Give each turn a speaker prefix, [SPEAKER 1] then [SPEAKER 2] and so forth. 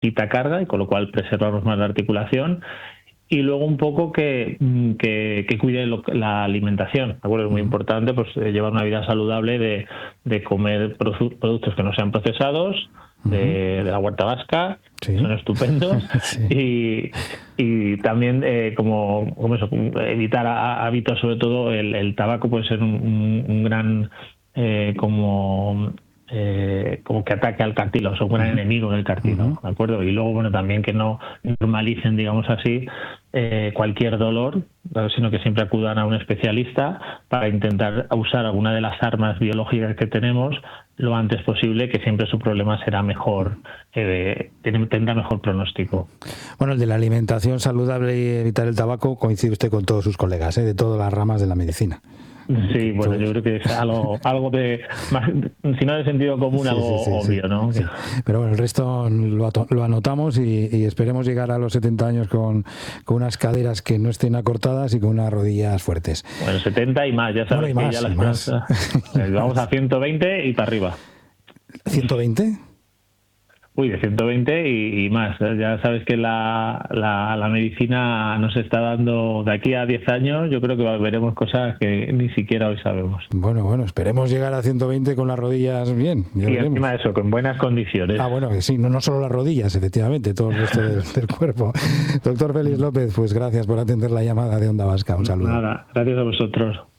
[SPEAKER 1] quita carga y con lo cual preservamos más la articulación. Y luego un poco que cuide la alimentación, ¿de acuerdo? Es muy importante pues llevar una vida saludable de comer productos que no sean procesados, de la huerta vasca,
[SPEAKER 2] sí,
[SPEAKER 1] son estupendos, sí. y también como eso, evitar hábitos, sobre todo el tabaco puede ser un gran como que ataque al cartílago, es un gran enemigo del cartílago, ¿de acuerdo? Y luego, bueno, también que no normalicen, digamos así, cualquier dolor, sino que siempre acudan a un especialista para intentar usar alguna de las armas biológicas que tenemos lo antes posible, que siempre su problema será mejor, tendrá mejor pronóstico.
[SPEAKER 2] Bueno, el de la alimentación saludable y evitar el tabaco coincide usted con todos sus colegas, de todas las ramas de la medicina.
[SPEAKER 1] Sí, bueno, yo creo que es algo de más, si no de sentido común, algo obvio, ¿no?
[SPEAKER 2] Sí. Pero bueno, el resto lo anotamos y esperemos llegar a los 70 años con unas caderas que no estén acortadas y con unas rodillas fuertes.
[SPEAKER 1] Bueno, 70 y más, ya sabes,
[SPEAKER 2] bueno, y
[SPEAKER 1] que
[SPEAKER 2] más,
[SPEAKER 1] ya vamos a 120 y para arriba.
[SPEAKER 2] ¿120?
[SPEAKER 1] Uy, de 120 y más. Ya sabes que la medicina nos está dando de aquí a 10 años, yo creo que veremos cosas que ni siquiera hoy sabemos.
[SPEAKER 2] Bueno, esperemos llegar a 120 con las rodillas bien.
[SPEAKER 1] Y encima de eso, con buenas condiciones.
[SPEAKER 2] Bueno, que sí, no solo las rodillas, efectivamente, todo el resto del cuerpo. Doctor Félix López, pues gracias por atender la llamada de Onda Vasca. Un saludo.
[SPEAKER 1] Nada, gracias a vosotros.